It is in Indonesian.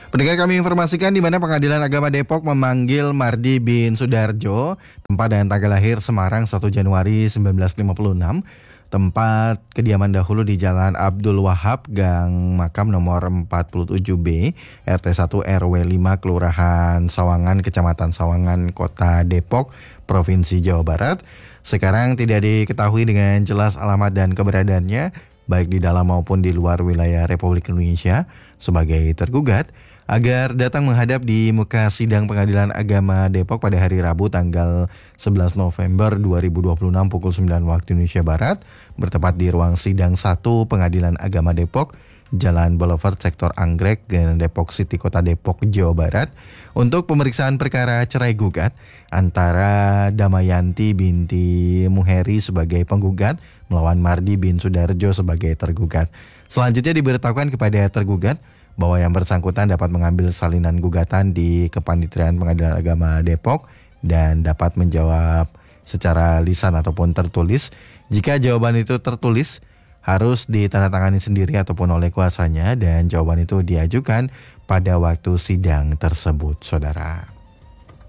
Pendengar, kami informasikan di mana Pengadilan Agama Depok memanggil Mardi bin Sudarjo, tempat dan tanggal lahir Semarang 1 Januari 1956, tempat kediaman dahulu di Jalan Abdul Wahab, Gang Makam nomor 47B, RT 1 RW 5, Kelurahan Sawangan, Kecamatan Sawangan, Kota Depok, Provinsi Jawa Barat. Sekarang tidak diketahui dengan jelas alamat dan keberadaannya, baik di dalam maupun di luar wilayah Republik Indonesia, sebagai tergugat, agar datang menghadap di muka sidang Pengadilan Agama Depok pada hari Rabu tanggal 11 November 2026 pukul 9 waktu Indonesia Barat, bertepat di ruang sidang 1 Pengadilan Agama Depok, Jalan Boulevard Sektor Anggrek, Depok City, Kota Depok, Jawa Barat, untuk pemeriksaan perkara cerai gugat antara Damayanti binti Muheri sebagai penggugat melawan Mardi bin Sudarjo sebagai tergugat. Selanjutnya diberitahukan kepada tergugat bahwa yang bersangkutan dapat mengambil salinan gugatan di Kepanitiaan Pengadilan Agama Depok dan dapat menjawab secara lisan ataupun tertulis. Jika jawaban itu tertulis, harus ditandatangani sendiri ataupun oleh kuasanya, dan jawaban itu diajukan pada waktu sidang tersebut, saudara.